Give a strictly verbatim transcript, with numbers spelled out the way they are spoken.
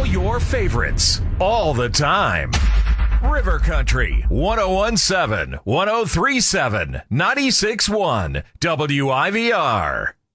All your favorites, all the time. River Country, one oh one seven, one oh three seven, ninety-six point one, W I V R.